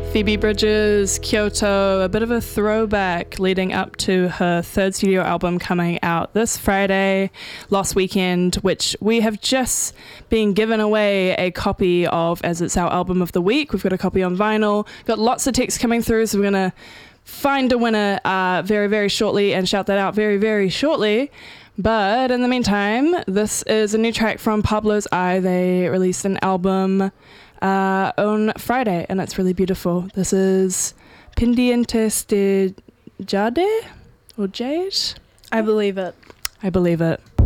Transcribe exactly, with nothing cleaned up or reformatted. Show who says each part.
Speaker 1: Phoebe Bridgers, Kyoto, a bit of a throwback leading up to her third studio album coming out this Friday, last weekend, which we have just been given away a copy of as it's our album of the week. We've got a copy on vinyl, got lots of texts coming through, so we're going to find a winner uh, very, very shortly and shout that out very, very shortly. But in the meantime, this is a new track from Pablo's Eye. They released an album Uh, on Friday, and it's really beautiful. This is Pendientes de Jade or Jade?
Speaker 2: I believe it.
Speaker 1: I believe it.